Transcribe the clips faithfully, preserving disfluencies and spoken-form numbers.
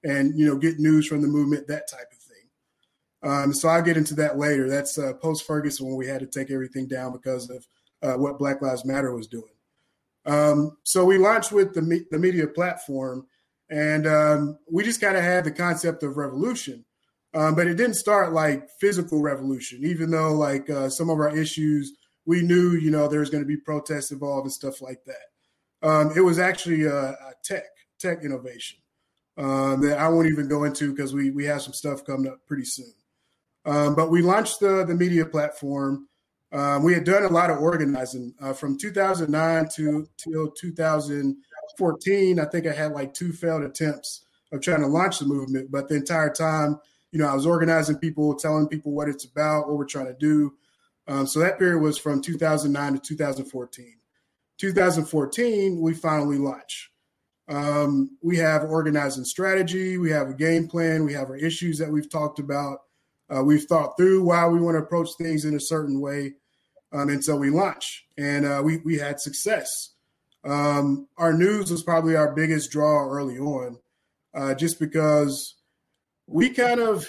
and, you know, get news from the movement, that type of thing. Um, so I'll get into that later. That's uh, post-Ferguson when we had to take everything down because of uh, what Black Lives Matter was doing. Um, so we launched with the, me- the media platform, and um, we just kind of had the concept of revolution. Um, but it didn't start like physical revolution, even though like uh, some of our issues, we knew, you know, there was going to be protests involved and stuff like that. Um, it was actually a, a tech, tech innovation um, that I won't even go into because we we have some stuff coming up pretty soon. Um, but we launched the, the media platform. Um, we had done a lot of organizing uh, from two thousand nine to till two thousand fourteen. I think I had like two failed attempts of trying to launch the movement, but the entire time, you know, I was organizing people, telling people what it's about, what we're trying to do. Um, so that period was from two thousand nine to two thousand fourteen. two thousand fourteen, we finally launched. Um, we have organizing strategy. We have a game plan. We have our issues that we've talked about. Uh, we've thought through why we want to approach things in a certain way. Um, and so we launched, and uh, we, we had success. Um, our news was probably our biggest draw early on, uh, just because we kind of,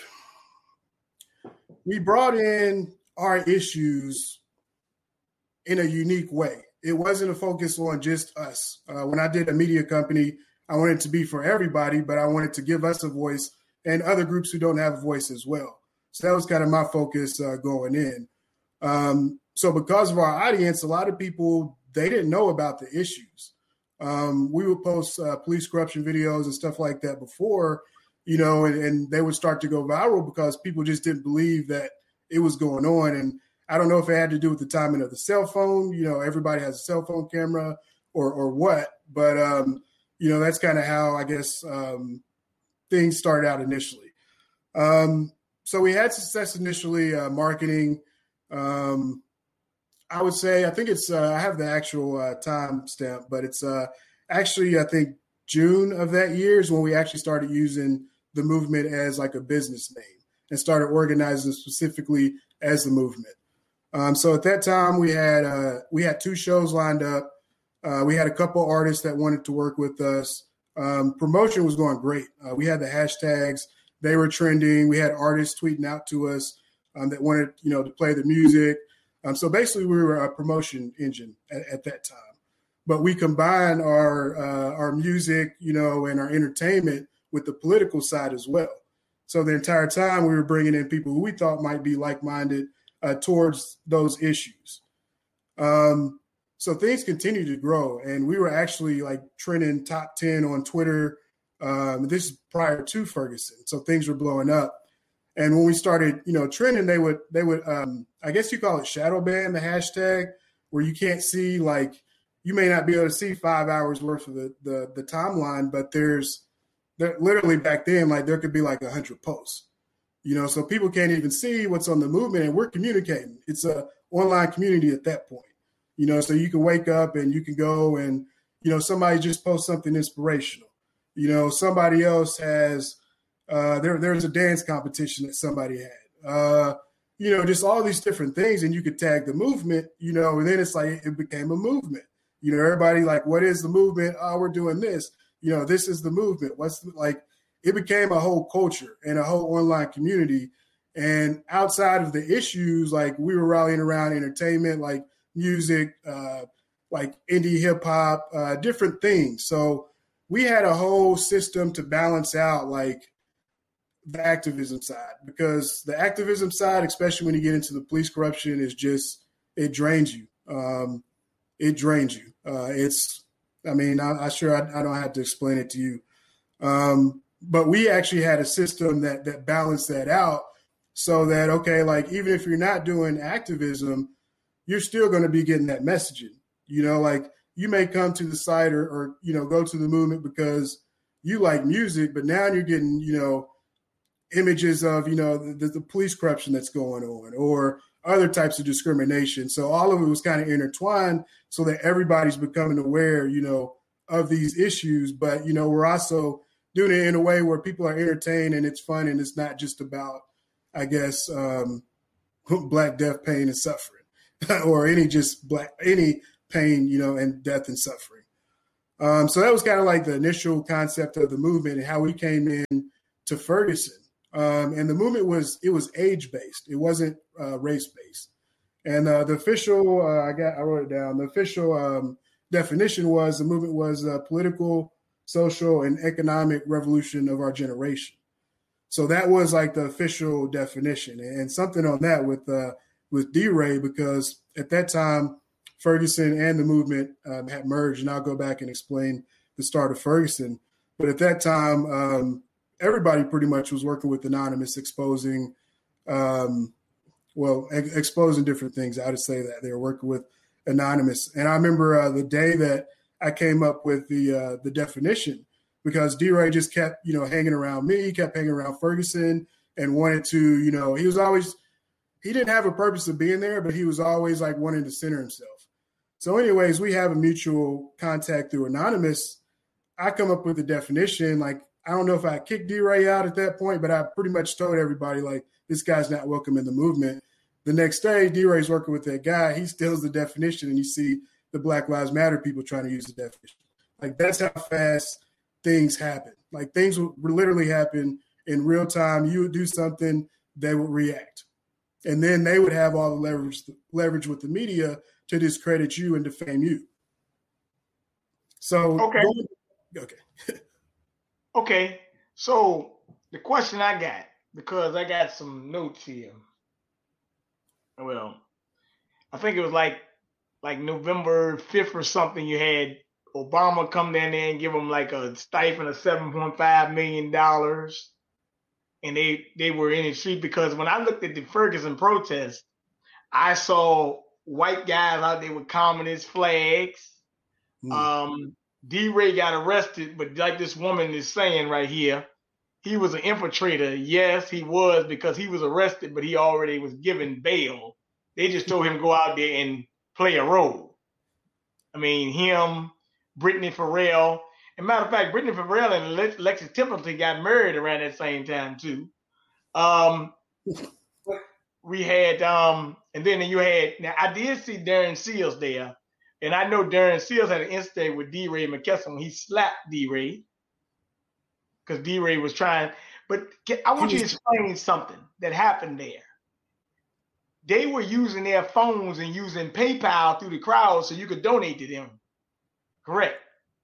we brought in our issues in a unique way. It wasn't a focus on just us. Uh, when I did a media company, I wanted it to be for everybody, but I wanted to give us a voice and other groups who don't have a voice as well. So that was kind of my focus uh, going in. Um, so because of our audience, a lot of people, they didn't know about the issues. Um, we would post uh, police corruption videos and stuff like that before, you know, and, and they would start to go viral because people just didn't believe that it was going on. And I don't know if it had to do with the timing of the cell phone, you know, everybody has a cell phone camera or or what, but, um, you know, that's kind of how, I guess, um, things started out initially. Um, so we had success initially, uh, marketing. Um, I would say, I think it's, uh, I have the actual uh, time stamp, but it's uh, actually, I think June of that year is when we actually started using the movement as like a business name and started organizing specifically as the movement. Um, so at that time we had, uh, we had two shows lined up. Uh, we had a couple artists that wanted to work with us. Um, promotion was going great. Uh, we had the hashtags, they were trending. We had artists tweeting out to us um, that wanted, you know, to play the music. Um, so basically we were a promotion engine at, at that time, but we combined our, uh, our music, you know, and our entertainment with the political side as well. So the entire time we were bringing in people who we thought might be like-minded uh, towards those issues. Um, so things continued to grow, and we were actually like trending top ten on Twitter. Um, this is prior to Ferguson. So things were blowing up. And when we started, you know, trending, they would, they would, um, I guess you call it shadow ban, the hashtag, where you can't see, like, you may not be able to see five hours worth of the, the, the timeline, but there's, there, literally back then, like there could be like a hundred posts, you know, so people can't even see what's on the movement, and we're communicating. It's a online community at that point, you know, so you can wake up and you can go and, you know, somebody just post something inspirational, you know, somebody else has, Uh, there, there's a dance competition that somebody had, uh, you know, just all these different things. And you could tag the movement, you know, and then it's like it became a movement. You know, everybody like, what is the movement? Oh, we're doing this. You know, this is the movement. What's the, like, it became a whole culture and a whole online community. And outside of the issues, like we were rallying around entertainment, like music, uh, like indie hip hop, uh, different things. So we had a whole system to balance out, like, the activism side, because the activism side, especially when you get into the police corruption, is just, it drains you. Um, it drains you. Uh, it's, I mean, I, I'm sure I, I don't have to explain it to you. Um, but we actually had a system that, that balanced that out so that, okay, like, even if you're not doing activism, you're still going to be getting that messaging, you know, like you may come to the site or, or, you know, go to the movement because you like music, but now you're getting, you know, images of, you know, the, the police corruption that's going on or other types of discrimination. So all of it was kind of intertwined so that everybody's becoming aware, you know, of these issues. But, you know, we're also doing it in a way where people are entertained and it's fun and it's not just about, I guess, um, Black death, pain, and suffering or any just Black, any pain, you know, and death and suffering. Um, so that was kind of like the initial concept of the movement and how we came in to Ferguson. Um, and the movement was, it was age-based. It wasn't uh, race-based. And uh, the official, uh, I got, I wrote it down. The official um, definition was the movement was a political, social, and economic revolution of our generation. So that was like the official definition, and something on that with uh, with D-Ray, because at that time Ferguson and the movement um, had merged, and I'll go back and explain the start of Ferguson. But at that time, um, everybody pretty much was working with Anonymous, exposing, um, well, ex- exposing different things. I would say that they were working with Anonymous, and I remember uh, the day that I came up with the uh, the definition, because D-Ray just kept, you know, hanging around me, he kept hanging around Ferguson and wanted to, you know, he was always, he didn't have a purpose of being there, but he was always like wanting to center himself. So anyways, we have a mutual contact through Anonymous. I come up with the definition. Like, I don't know if I kicked D-Ray out at that point, but I pretty much told everybody, like, this guy's not welcome in the movement. The next day, D-Ray's working with that guy. He steals the definition, and you see the Black Lives Matter people trying to use the definition. Like, that's how fast things happen. Like, things would literally happen in real time. You would do something, they would react. And then they would have all the leverage leverage with the media to discredit you and defame you. So, okay. Going, okay. Okay. So the question I got, because I got some notes here. Well, I think it was like, like November fifth or something, you had Obama come down there and give them like a stipend of seven point five million dollars. And they, they were in the street, because when I looked at the Ferguson protest, I saw white guys out there with communist flags. Mm. Um, D-Ray got arrested, but like this woman is saying right here, he was an infiltrator. Yes, he was, because he was arrested, but he already was given bail. They just told him to go out there and play a role. I mean, him, Brittany Farrell. And matter of fact, Brittany Farrell and Lexi Templeton got married around that same time too. Um, we had, um, and then you had, now I did see Darren Seals there. And I know Darren Seals had an incident with D-Ray McKesson when he slapped D-Ray, because D-Ray was trying. But I want you to explain something that happened there. They were using their phones and using PayPal through the crowd so you could donate to them. Correct.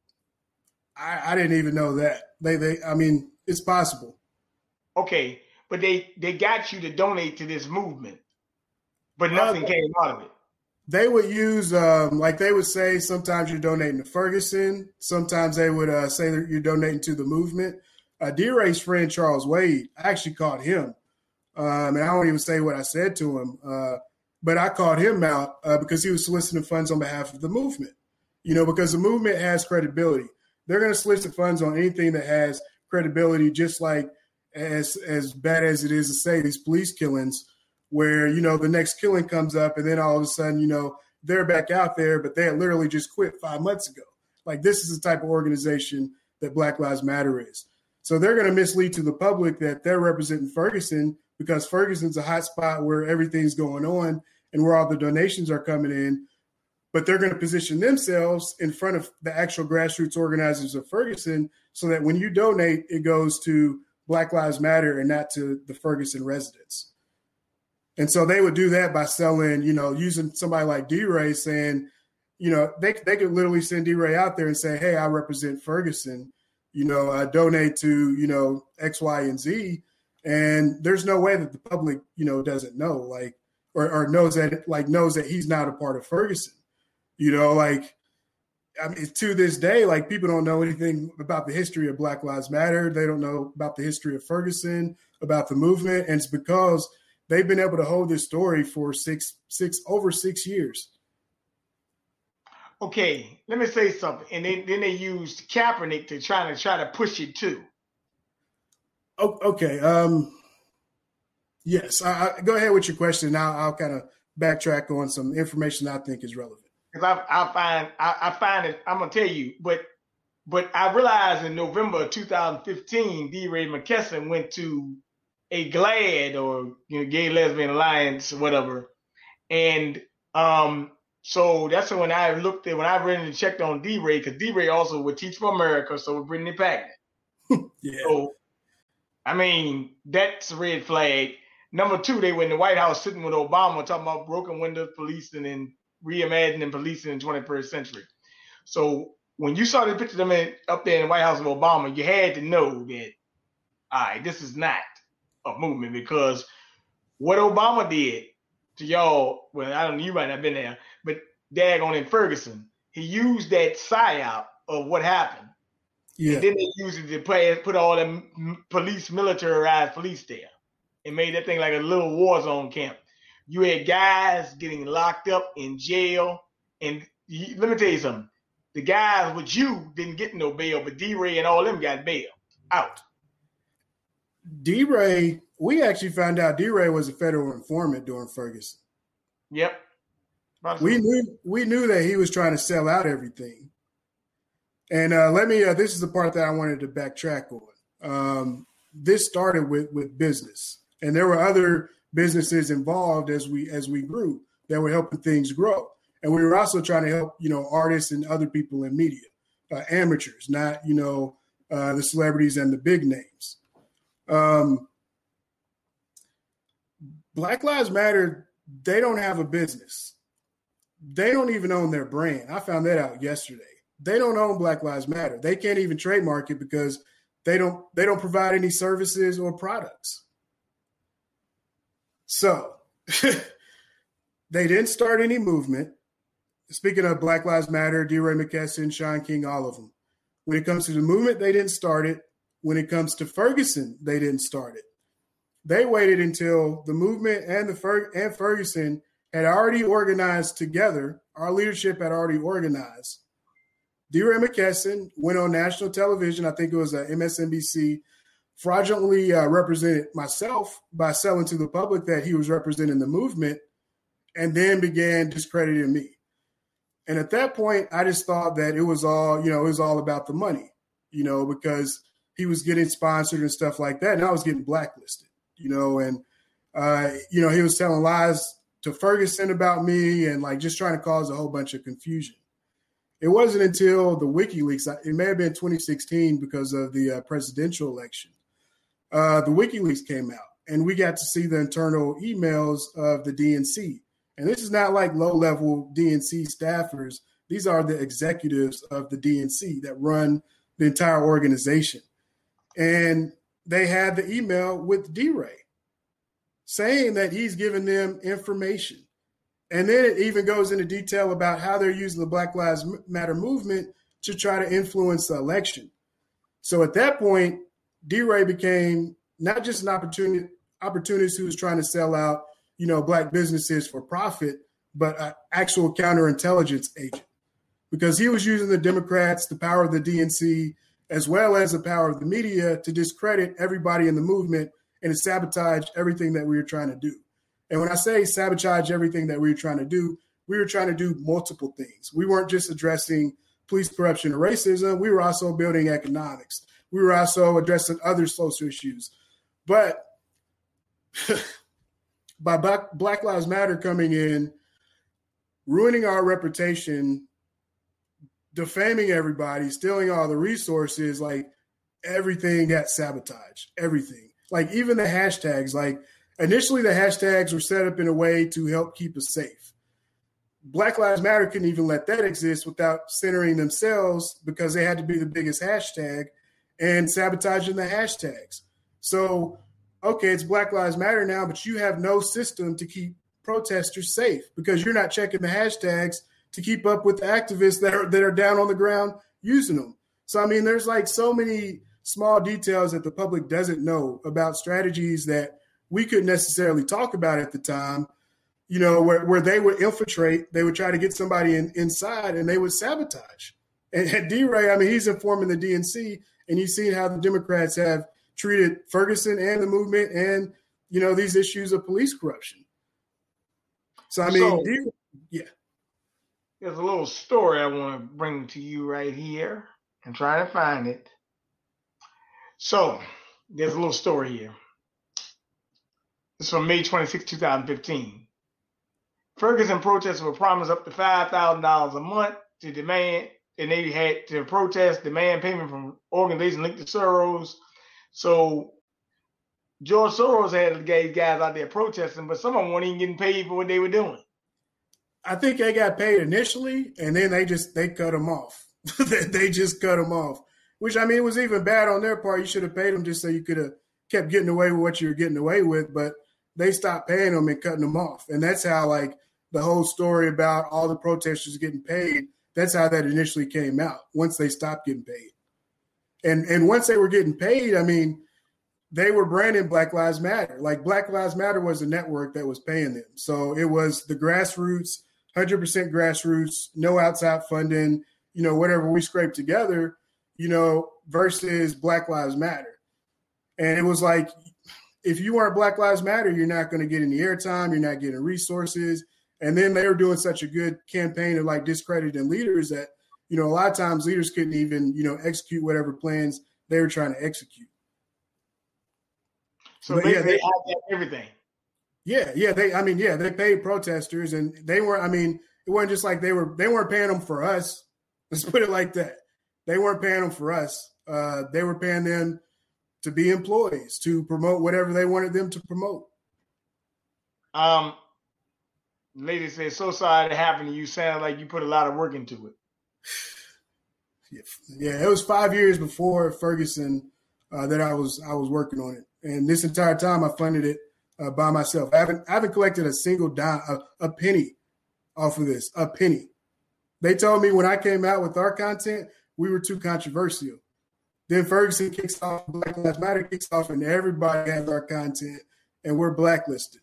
I, I didn't even know that. They, they, I mean, it's possible. Okay, but they, they got you to donate to this movement, but nothing uh, came out of it. They would use, um, like they would say, sometimes you're donating to Ferguson. Sometimes they would uh, say that you're donating to the movement. Uh, D-Ray's friend, Charles Wade, I actually caught him. Um, and I won't even say what I said to him, uh, but I called him out uh, because he was soliciting funds on behalf of the movement. You know, because the movement has credibility. They're going to solicit funds on anything that has credibility, just like as as bad as it is to say these police killings, where, you know, the next killing comes up and then all of a sudden, you know, they're back out there, but they had literally just quit five months ago. Like, this is the type of organization that Black Lives Matter is. So they're going to mislead to the public that they're representing Ferguson, because Ferguson's a hot spot where everything's going on and where all the donations are coming in. But they're going to position themselves in front of the actual grassroots organizers of Ferguson so that when you donate, it goes to Black Lives Matter and not to the Ferguson residents. And so they would do that by selling, you know, using somebody like D-Ray, saying, you know, they they could literally send D-Ray out there and say, hey, I represent Ferguson, you know, uh, donate to, you know, X, Y, and Z. And there's no way that the public, you know, doesn't know, like, or, or knows that, like, knows that he's not a part of Ferguson. You know, like, I mean, to this day, like, people don't know anything about the history of Black Lives Matter. They don't know about the history of Ferguson, about the movement. And it's because they've been able to hold this story for six, six, over six years. Okay, let me say something. And then, then they used Kaepernick to try to try to push it too. Oh, okay. Um, yes. I, I, go ahead with your question. Now I'll kind of backtrack on some information I think is relevant. Because I, I find I, I find it. I'm gonna tell you, but but I realized in November of two thousand fifteen, D-Ray McKesson went to a GLAAD, or, you know, Gay Lesbian Alliance or whatever, and um, So that's when I looked at when I ran and checked on D-Ray, because D-Ray also would Teach for America, so with Brittany Packnett. Yeah. So I mean, that's a red flag. Number two, they were in the White House sitting with Obama talking about broken windows policing and reimagining policing in the twenty-first century. So when you saw the picture of them in, up there in the White House with Obama, you had to know that, all right, this is not a movement, because what Obama did to y'all, well, I don't know, you might not have been there, but daggone in Ferguson, he used that psyop of what happened. Yeah. And then they used it to play, put all the police, militarized police there, and made that thing like a little war zone camp. You had guys getting locked up in jail, and you, let me tell you something. The guys with you didn't get no bail, but D-Ray and all them got bail out. D-Ray, we actually found out D-Ray was a federal informant during Ferguson. Yep. We knew we knew that he was trying to sell out everything. And uh, let me, uh, this is the part that I wanted to backtrack on. Um, this started with, with business, and there were other businesses involved as we, as we grew that were helping things grow. And we were also trying to help, you know, artists and other people in media, uh, amateurs, not, you know, uh, the celebrities and the big names. Um, Black Lives Matter, they don't have a business. They don't even own their brand. I found that out yesterday. They don't own Black Lives Matter. They can't even trademark it because they don't they don't provide any services or products. So they didn't start any movement. Speaking of Black Lives Matter, DeRay McKesson, Shaun King, all of them. When it comes to the movement, they didn't start it. When it comes to Ferguson, they didn't start it. They waited until the movement and the Fer- and Ferguson had already organized together. Our leadership had already organized. DeRay McKesson went on national television, I think it was uh, M S N B C, fraudulently uh, represented myself by selling to the public that he was representing the movement, and then began discrediting me. And at that point, I just thought that it was all, you know, it was all about the money, you know, because he was getting sponsored and stuff like that, and I was getting blacklisted, you know, and, uh, you know, he was telling lies to Ferguson about me and, like, just trying to cause a whole bunch of confusion. It wasn't until the WikiLeaks, it may have been twenty sixteen because of the uh, presidential election, uh, the WikiLeaks came out, and we got to see the internal emails of the D N C. And this is not like low-level D N C staffers. These are the executives of the D N C that run the entire organization. And they had the email with DeRay saying that he's giving them information. And then it even goes into detail about how they're using the Black Lives Matter movement to try to influence the election. So at that point, DeRay became not just an opportunity, opportunist who was trying to sell out, you know, black businesses for profit, but an actual counterintelligence agent, because he was using the Democrats, the power of the D N C, as well as the power of the media to discredit everybody in the movement and to sabotage everything that we were trying to do. And when I say sabotage everything that we were trying to do, we were trying to do multiple things. We weren't just addressing police corruption and racism. We were also building economics. We were also addressing other social issues. But by Black, Black Lives Matter coming in, ruining our reputation, defaming everybody, stealing all the resources, like everything got sabotaged, everything. Like even the hashtags, like initially the hashtags were set up in a way to help keep us safe. Black Lives Matter couldn't even let that exist without centering themselves because they had to be the biggest hashtag and sabotaging the hashtags. So, okay, it's Black Lives Matter now, but you have no system to keep protesters safe because you're not checking the hashtags to keep up with the activists that are, that are down on the ground using them. So, I mean, there's like so many small details that the public doesn't know about strategies that we couldn't necessarily talk about at the time, you know, where, where they would infiltrate, they would try to get somebody in, inside and they would sabotage. And, and DeRay, I mean, he's informing the D N C, and you've seen how the Democrats have treated Ferguson and the movement and, you know, these issues of police corruption. So, I mean, so, DeRay, yeah. There's a little story I want to bring to you right here and try to find it. So, there's a little story here. It's from May twenty-sixth, twenty fifteen. Ferguson protesters were promised up to five thousand dollars a month to demand, and they had to protest, demand payment from organizations linked to Soros. So George Soros had gay guys out there protesting, but some of them weren't even getting paid for what they were doing. I think they got paid initially, and then they just they cut them off. They just cut them off, which, I mean, it was even bad on their part. You should have paid them just so you could have kept getting away with what you were getting away with, but they stopped paying them and cutting them off. And that's how, like, the whole story about all the protesters getting paid, that's how that initially came out, once they stopped getting paid. And and once they were getting paid, I mean, they were branding Black Lives Matter. Like, Black Lives Matter was a network that was paying them. So it was the grassroots, one hundred percent grassroots, no outside funding, you know, whatever we scraped together, you know, versus Black Lives Matter. And it was like, if you weren't Black Lives Matter, you're not going to get any airtime, you're not getting resources. And then they were doing such a good campaign of, like, discrediting leaders that, you know, a lot of times leaders couldn't even, you know, execute whatever plans they were trying to execute. So but basically, yeah, they had everything. Yeah, yeah. They, I mean, yeah, they paid protesters, and they weren't. I mean, it wasn't just like they were. They weren't paying them for us. Let's put it like that. They weren't paying them for us. Uh, they were paying them to be employees, to promote whatever they wanted them to promote. Um, lady said, "So sorry it happened to you. Sounded like you put a lot of work into it." Yeah, yeah. It was five years before Ferguson uh, that I was I was working on it. And this entire time, I funded it uh, by myself. I haven't I haven't collected a single dime, a, a penny off of this, a penny. They told me when I came out with our content, we were too controversial. Then Ferguson kicks off, Black Lives Matter kicks off, and everybody has our content, and we're blacklisted.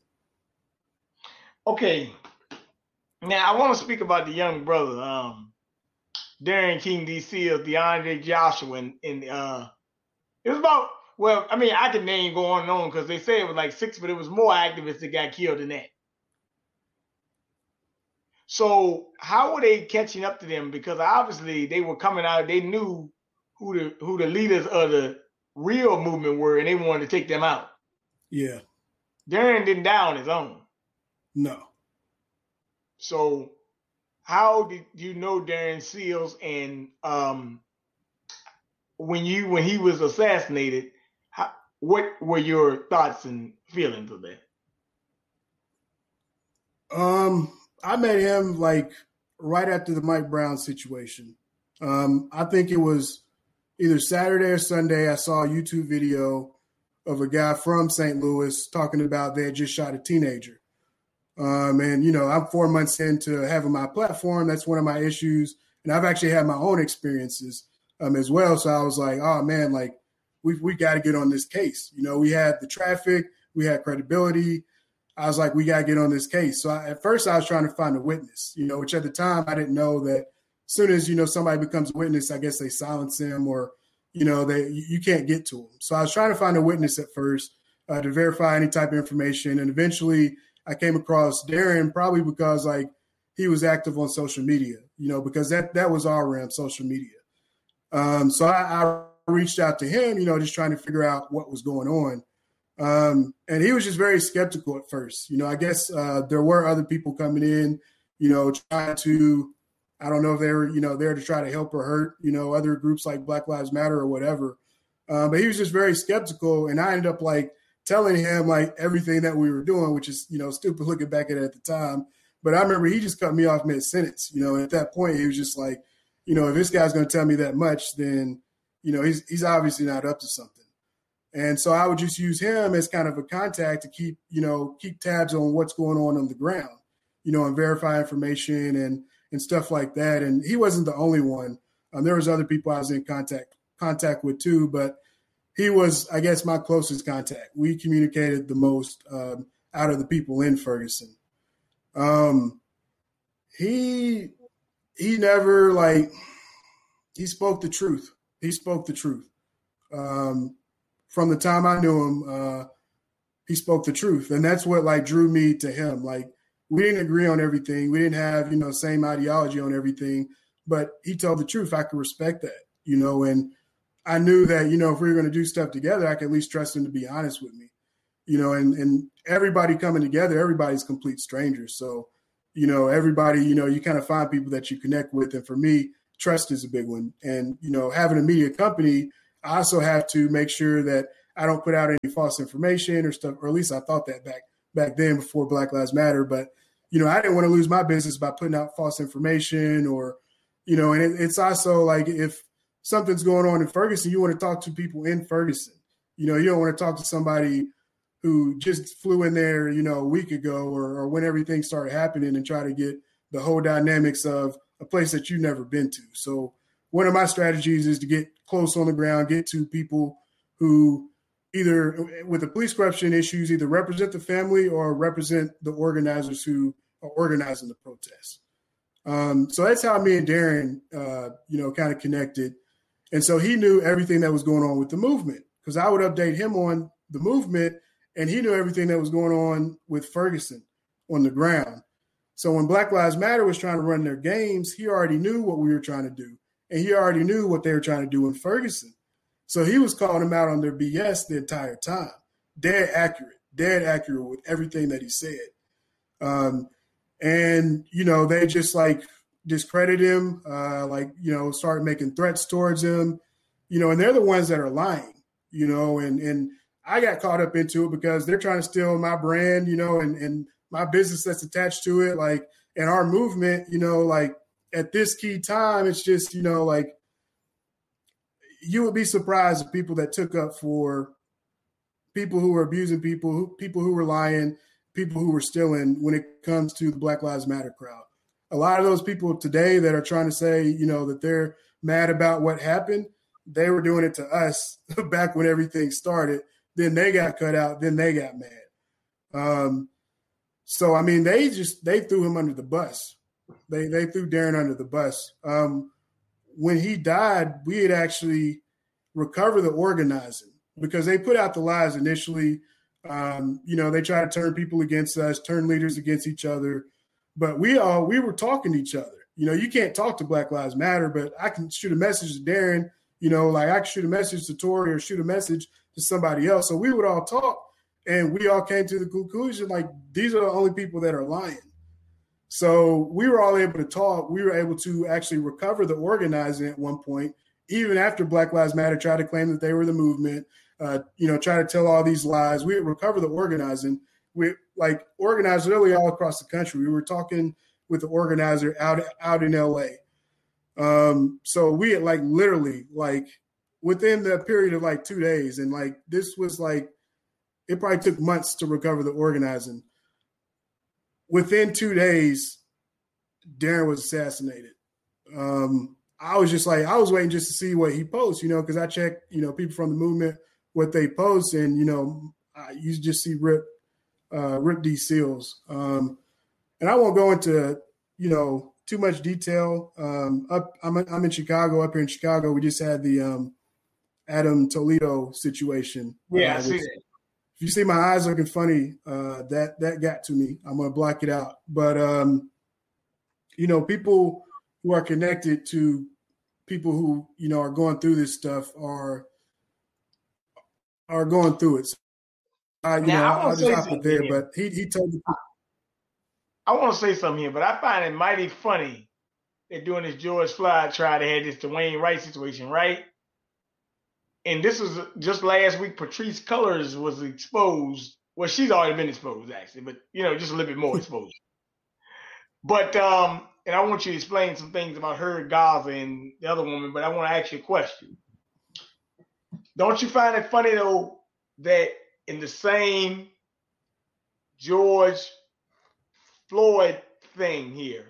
Okay. Now, I want to speak about the young brother, um, Darren King D. Seals, DeAndre Joshua, and, and uh, it was about, well, I mean, I can name go on and on because they say it was like six, but it was more activists that got killed than that. So how were they catching up to them? Because obviously they were coming out, they knew who the who the leaders of the real movement were, and they wanted to take them out. Yeah. Darren didn't die on his own. No. So how did you know Darren Seals, and um, when you when he was assassinated, how, what were your thoughts and feelings of that? Um, I met him like right after the Mike Brown situation. Um, I think it was either Saturday or Sunday. I saw a YouTube video of a guy from Saint Louis talking about they had just shot a teenager. Um, and, you know, I'm four months into having my platform. That's one of my issues. And I've actually had my own experiences um, as well. So I was like, oh, man, like, we've, we got to get on this case. You know, we had the traffic, we had credibility. I was like, we got to get on this case. So I, at first I was trying to find a witness, you know, which at the time I didn't know that as soon as, you know, somebody becomes a witness, I guess they silence him or, you know, they you can't get to them. So I was trying to find a witness at first uh, to verify any type of information. And eventually I came across Darren probably because, like, he was active on social media, you know, because that, that was our realm, social media. Um, so I, I reached out to him, you know, just trying to figure out what was going on. Um, and he was just very skeptical at first. You know, I guess uh, there were other people coming in, you know, trying to, I don't know if they were, you know, there to try to help or hurt, you know, other groups like Black Lives Matter or whatever. Uh, but he was just very skeptical. And I ended up, like, telling him, like, everything that we were doing, which is, you know, stupid looking back at it at the time. But I remember he just cut me off mid-sentence. You know, at that point, he was just like, you know, if this guy's going to tell me that much, then, you know, he's he's obviously not up to something. And so I would just use him as kind of a contact to keep, you know, keep tabs on what's going on on the ground, you know, and verify information and and stuff like that. And he wasn't the only one. Um, there was other people I was in contact contact with too, but he was, I guess, my closest contact. We communicated the most um, out of the people in Ferguson. Um, he he never, like, he spoke the truth. He spoke the truth. Um, from the time I knew him, uh, he spoke the truth. And that's what, like, drew me to him. Like, we didn't agree on everything. We didn't have, you know, same ideology on everything. But he told the truth. I could respect that, you know, and I knew that, you know, if we were going to do stuff together, I could at least trust him to be honest with me, you know, and, and everybody coming together, everybody's complete strangers. So, you know, everybody, you know, you kind of find people that you connect with. And for me, trust is a big one. And, you know, having a media company, I also have to make sure that I don't put out any false information or stuff, or at least I thought that back back then before Black Lives Matter. But, you know, I didn't want to lose my business by putting out false information or, you know, and it, it's also like if something's going on in Ferguson, you want to talk to people in Ferguson. You know, you don't want to talk to somebody who just flew in there, you know, a week ago or, or when everything started happening and try to get the whole dynamics of a place that you've never been to. So one of my strategies is to get close on the ground, get to people who either with the police corruption issues, either represent the family or represent the organizers who are organizing the protests. Um, so that's how me and Darren, uh, you know, kind of connected. And so he knew everything that was going on with the movement because I would update him on the movement. And he knew everything that was going on with Ferguson on the ground. So when Black Lives Matter was trying to run their games, he already knew what we were trying to do. And he already knew what they were trying to do in Ferguson. So he was calling them out on their B S the entire time. Dead accurate, dead accurate with everything that he said. Um, and, you know, they just like discredit him, uh, like, you know, start making threats towards him, you know, and they're the ones that are lying, you know, and, and, I got caught up into it because they're trying to steal my brand, you know, and, and my business that's attached to it. Like, and our movement, you know, like at this key time, it's just, you know, like you would be surprised at people that took up for people who were abusing people, who, people who were lying, people who were stealing when it comes to the Black Lives Matter crowd. A lot of those people today that are trying to say, you know, that they're mad about what happened, they were doing it to us back when everything started. Then they got cut out. Then they got mad. Um, so, I mean, they just they threw him under the bus. They they threw Darren under the bus. Um, when he died, we had actually recovered the organizing because they put out the lies initially. Um, you know, they tried to turn people against us, turn leaders against each other. But we all we were talking to each other. You know, you can't talk to Black Lives Matter, but I can shoot a message to Darren. You know, like I can shoot a message to Tory or shoot a message to somebody else. So we would all talk and we all came to the conclusion, like, these are the only people that are lying. So we were all able to talk. We were able to actually recover the organizing at one point, even after Black Lives Matter tried to claim that they were the movement, uh, you know, try to tell all these lies. We would recover the organizing. We like organized literally all across the country. We were talking with the organizer out, out in L A. Um, so we had like literally like, within the period of like two days. And like, this was like, it probably took months to recover the organizing. Within two days, Darren was assassinated. Um, I was just like, I was waiting just to see what he posts, you know, because I checked, you know, people from the movement, what they post. And, you know, I, you just see Rip, uh, Rip D. Seals. Um, and I won't go into, you know, too much detail. Um, up, I'm, I'm in Chicago, up here in Chicago. We just had the, um, Adam Toledo situation. Yeah, uh, I see that. If you see my eyes looking funny, uh, that that got to me. I'm gonna block it out. But um, you know, people who are connected to people who you know are going through this stuff are are going through it. So, I, you now, know, I I'll just hop it there. here. But he he told me. I want to say something here, but I find it mighty funny that doing this George Floyd trial, they had this Dwayne Wright situation, right? And this was just last week, Patrice Cullors was exposed. Well, she's already been exposed, actually, but, you know, just a little bit more exposed. But, um, and I want you to explain some things about her, Gaza, and the other woman, but I want to ask you a question. Don't you find it funny, though, that in the same George Floyd thing here,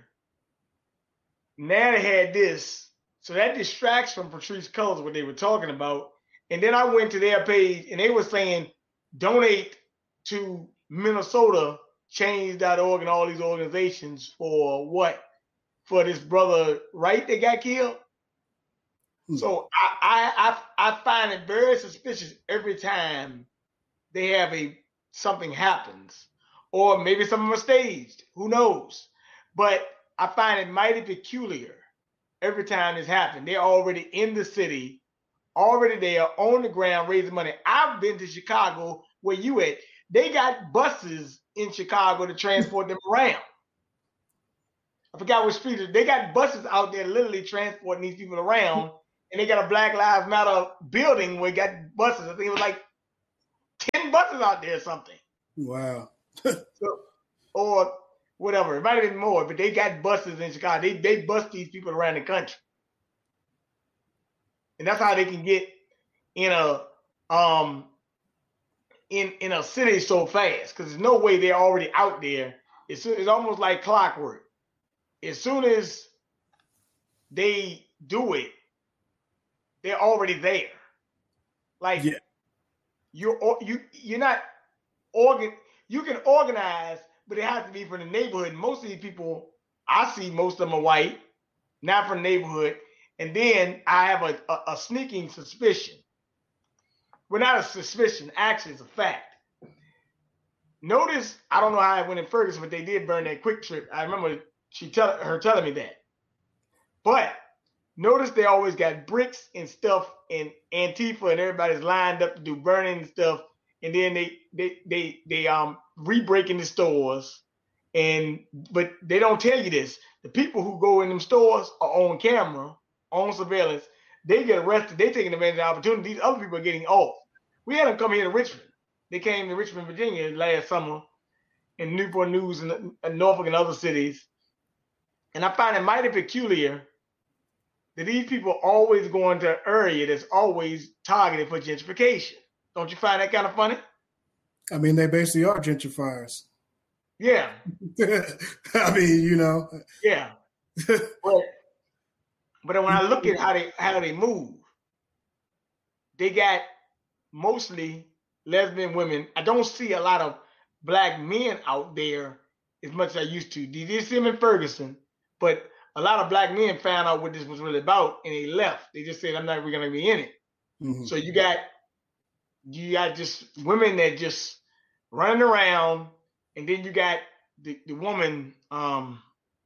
now they had this, so that distracts from Patrice Cullors what they were talking about. And then I went to their page and they were saying, donate to Minnesota, change dot org and all these organizations for what? For this brother Wright that got killed? Hmm. So I, I I I find it very suspicious every time they have a something happens. Or maybe some of them are staged. Who knows? But I find it mighty peculiar every time this happens. They're already in the city, already there on the ground raising money. I've been to Chicago, where you at. They got buses in Chicago to transport them around. I forgot which street. They got buses out there literally transporting these people around, and they got a Black Lives Matter building where they got buses. I think it was like ten buses out there or something. Wow. so, or whatever. It might have been more, but they got buses in Chicago. They they bus these people around the country. And that's how they can get in a um in in a city so fast, because there's no way they're already out there. It's it's almost like clockwork. As soon as they do it, they're already there. Like yeah. you're you you're not organ. You can organize, but it has to be from the neighborhood. Most of these people I see, most of them are white, not from the neighborhood. And then I have a, a, a sneaking suspicion. Well, not a suspicion, actually it's a fact. Notice, I don't know how it went in Ferguson, but they did burn that Quick Trip. I remember she tell her telling me that. But notice they always got bricks and stuff, and Antifa and everybody's lined up to do burning and stuff. And then they they they they um re-breaking the stores. And but they don't tell you this. The people who go in them stores are on camera, on surveillance. They get arrested. They taking advantage of the opportunity. These other people are getting off. We had them come here to Richmond. They came to Richmond, Virginia last summer, in Newport News and, and Norfolk and other cities. And I find it mighty peculiar that these people are always going to an area that's always targeted for gentrification. Don't you find that kind of funny? I mean, they basically are gentrifiers. Yeah. I mean, you know. Yeah. but, but when I look at how they how they move, they got mostly lesbian women. I don't see a lot of black men out there as much as I used to. They did see them in Ferguson, but a lot of black men found out what this was really about and they left. They just said, I'm not going to be in it. Mm-hmm. So you got you got just women that just running around, and then you got the, the woman, um,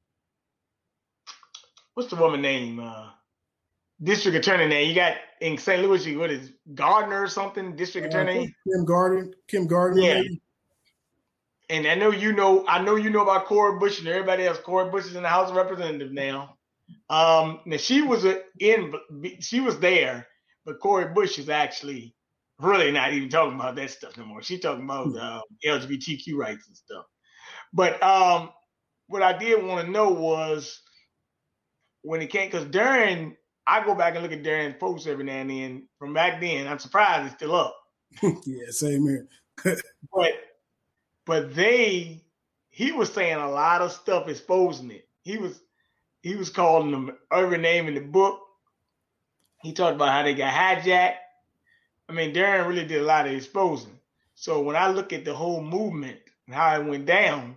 what's the woman name? Uh, district attorney name. You got in Saint Louis, you what is Gardner or something? District uh, attorney. Kim Gardner. Kim Gardner. Yeah. Maybe. And I know you know. I know you know about Cori Bush and everybody else. Cori Bush is in the House of Representatives now. Um, now she was a, in. She was there, but Cori Bush is actually really not even talking about that stuff no more. She's talking about uh, L G B T Q rights and stuff. But um, what I did want to know was when it came, because Darren, I go back and look at Darren's posts every now and then from back then. I'm surprised it's still up. Yeah, same here. but but they, he was saying a lot of stuff exposing it. He was he was calling them every name in the book. He talked about how they got hijacked. I mean, Darren really did a lot of exposing. So when I look at the whole movement and how it went down,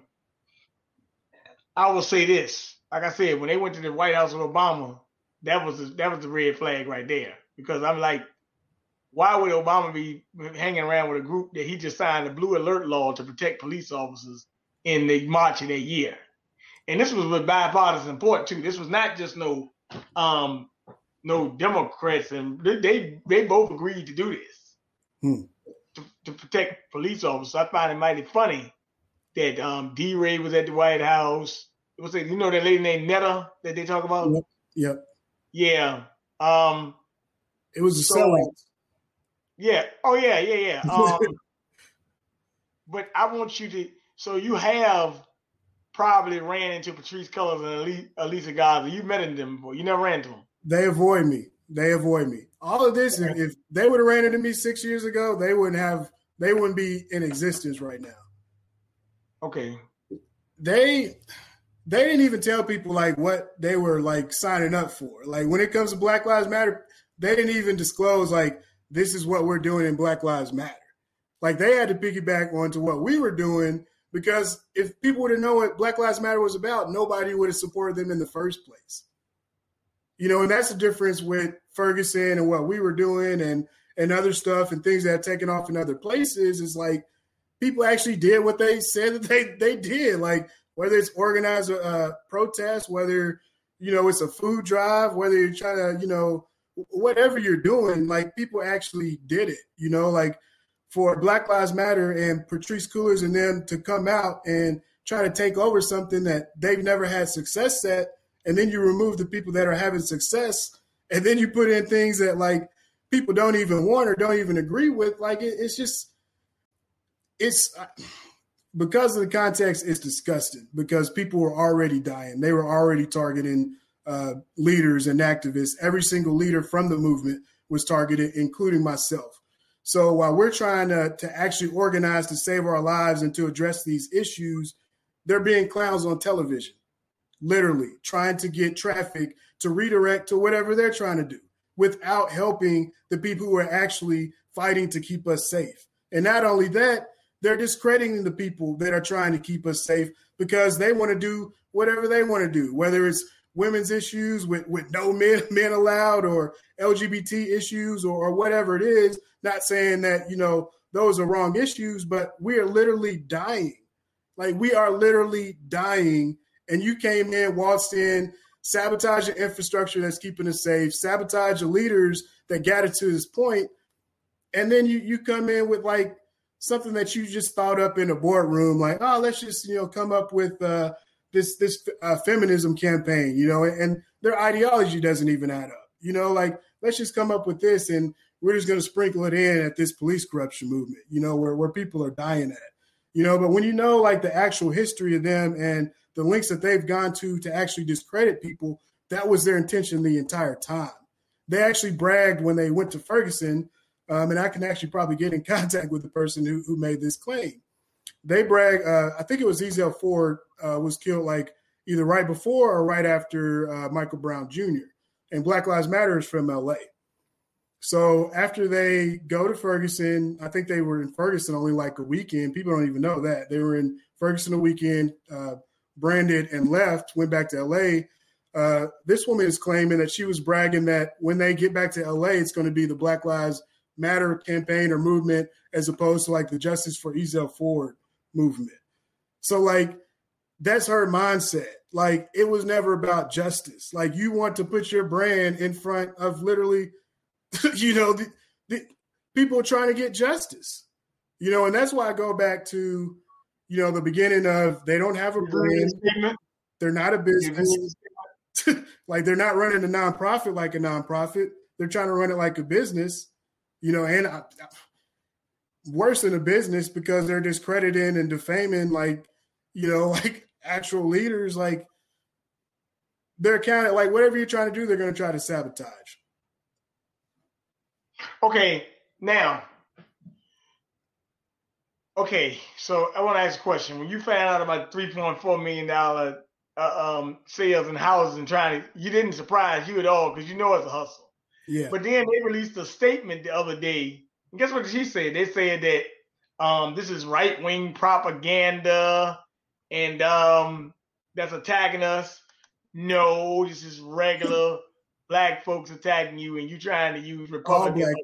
I will say this. Like I said, when they went to the White House with Obama, that was a, that was the red flag right there. Because I'm like, why would Obama be hanging around with a group that he just signed a blue alert law to protect police officers in the March of that year? And this was with bipartisan support too. This was not just no um, no Democrats, and they they both agreed to do this hmm. to, to protect police officers. I find it mighty funny that um, D-Ray was at the White House. It was, you know, that lady named Netta that they talk about? Yep. yep. Yeah. Um, it was a so, sellout. Yeah. Oh, yeah, yeah, yeah. Um, but I want you to, so you have probably ran into Patrisse Cullors and Alicia Garza. You met them before. You never ran into them. They avoid me. They avoid me. All of this, if, if they would have ran into me six years ago, they wouldn't have, they wouldn't be in existence right now. Okay. They, they didn't even tell people like what they were like signing up for. Like when it comes to Black Lives Matter, they didn't even disclose like, this is what we're doing in Black Lives Matter. Like they had to piggyback onto what we were doing, because if people would have known what Black Lives Matter was about, nobody would have supported them in the first place. You know, and that's the difference with Ferguson and what we were doing and, and other stuff and things that had taken off in other places is like people actually did what they said that they, they did. Like whether it's organized a uh, protest, whether, you know, it's a food drive, whether you're trying to, you know, whatever you're doing, like people actually did it, you know, like for Black Lives Matter and Patrisse Cullors and them to come out and try to take over something that they've never had success at, and then you remove the people that are having success, and then you put in things that like people don't even want or don't even agree with. Like it, it's just, it's because of the context, it's disgusting because people were already dying. They were already targeting uh, leaders and activists. Every single leader from the movement was targeted, including myself. So while we're trying to, to actually organize to save our lives and to address these issues, they're being clowns on television, literally trying to get traffic to redirect to whatever they're trying to do without helping the people who are actually fighting to keep us safe. And not only that, they're discrediting the people that are trying to keep us safe because they want to do whatever they want to do, whether it's women's issues with, with no men, men allowed or L G B T issues or, or whatever it is. Not saying that, you know, those are wrong issues, but we are literally dying. Like we are literally dying. And you came in, waltzed in, sabotage the infrastructure that's keeping us safe, sabotage the leaders that got it to this point. And then you, you come in with like something that you just thought up in a boardroom, like, oh, let's just, you know, come up with uh, this, this uh, feminism campaign, you know, and their ideology doesn't even add up, you know, like, let's just come up with this and we're just going to sprinkle it in at this police corruption movement, you know, where, where people are dying at, you know, but when you know, like the actual history of them and the links that they've gone to to actually discredit people, that was their intention the entire time. They actually bragged when they went to Ferguson, um, and I can actually probably get in contact with the person who, who made this claim. They brag, uh, I think it was Ezell Ford uh, was killed like either right before or right after uh, Michael Brown Junior And Black Lives Matter is from L A. So after they go to Ferguson, I think they were in Ferguson only like a weekend. People don't even know that. They were in Ferguson a weekend, uh, branded and left, went back to L A. Uh, this woman is claiming that she was bragging that when they get back to L A, it's going to be the Black Lives Matter campaign or movement as opposed to like the Justice for Ezell Ford movement. So like that's her mindset. Like it was never about justice. Like you want to put your brand in front of literally, you know, the, the people trying to get justice, you know, and that's why I go back to, you know, the beginning of they don't have a brand. They're not a business. Like they're not running a nonprofit like a nonprofit. They're trying to run it like a business, you know, and I, I, worse than a business because they're discrediting and defaming, like, you know, like actual leaders. Like they're kind of like whatever you're trying to do, they're going to try to sabotage. Okay, now. Okay, so I want to ask a question. When you found out about three point four million dollars uh, um, sales in houses and trying to, you didn't surprise you at all because you know it's a hustle. Yeah. But then they released a statement the other day. And guess what she said? They said that um, this is right-wing propaganda and um, that's attacking us. No, this is regular black folks attacking you and you trying to use Republican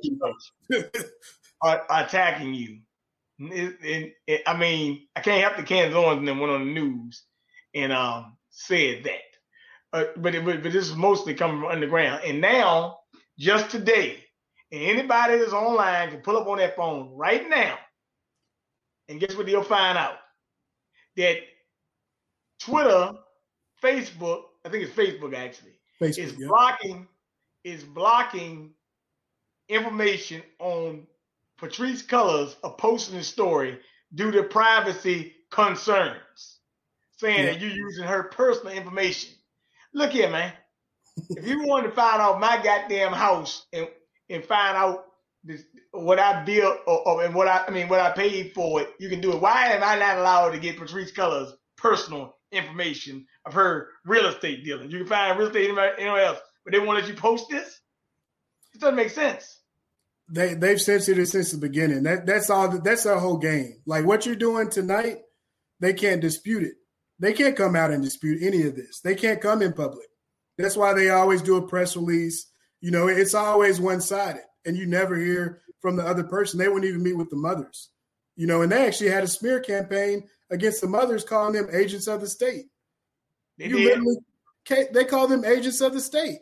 are, are attacking you. It, it, it, I mean, I can't help the Canzons and then went on the news and um, said that. Uh, but, it, but but this is mostly coming from underground. And now, just today, and anybody that's online can pull up on their phone right now, and guess what they'll find out? That Twitter, Facebook, I think it's Facebook actually, Facebook, is yeah. blocking is blocking information on Patrisse Cullors of posting a story due to privacy concerns, saying yeah. that you're using her personal information. Look here, man. If you wanted to find out my goddamn house and, and find out this, what I built or, or and what I, I mean what I paid for it, you can do it. Why am I not allowed to get Patrisse Cullors' personal information of her real estate dealing? You can find real estate anywhere, anywhere else, but they won't let you post this? It doesn't make sense. They they've censored it since the beginning. That that's all. That's our whole game. Like what you're doing tonight, they can't dispute it. They can't come out and dispute any of this. They can't come in public. That's why they always do a press release. You know, it's always one sided, and you never hear from the other person. They wouldn't even meet with the mothers. You know, and they actually had a smear campaign against the mothers, calling them agents of the state. They you did. literally, they call them agents of the state.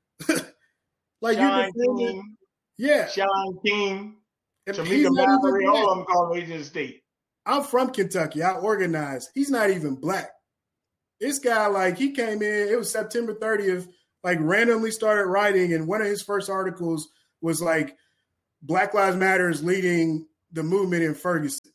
Like Sean you King, yeah, Sean King, and Tamika Mallory, all of them call them agents of the state. I'm from Kentucky. I organized. He's not even black. This guy, like, he came in, it was September thirtieth, like, randomly started writing, and one of his first articles was, like, Black Lives Matter is leading the movement in Ferguson.